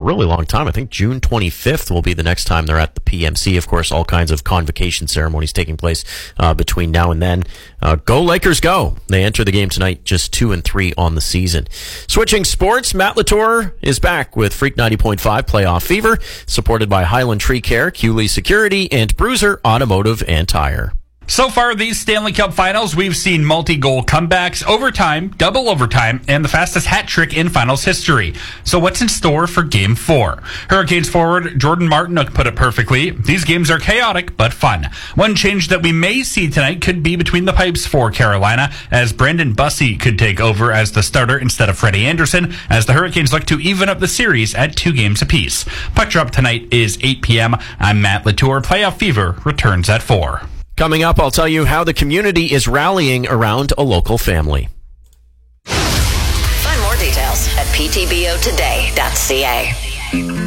really long time. I think June 25th will be the next time they're at the PMC. Of course, all kinds of convocation ceremonies taking place between now and then. Go Lakers, go! They enter the game tonight, just 2-3 on the season. Switching sports, Matt Latour is back with Freak 90.5 Playoff Fever, supported by Highland Tree Care, Cooley Security, and Bruiser Automotive and Tire. So far, these Stanley Cup finals, we've seen multi-goal comebacks, overtime, double overtime, and the fastest hat trick in finals history. So what's in store for Game 4? Hurricanes forward Jordan Martinook put it perfectly. These games are chaotic, but fun. One change that we may see tonight could be between the pipes for Carolina, as Brandon Bussey could take over as the starter instead of Freddie Anderson, as the Hurricanes look to even up the series at 2 games apiece. Puck drop tonight is 8 p.m. I'm Matt Latour. Playoff Fever returns at 4. Coming up, I'll tell you how the community is rallying around a local family. Find more details at ptbotoday.ca.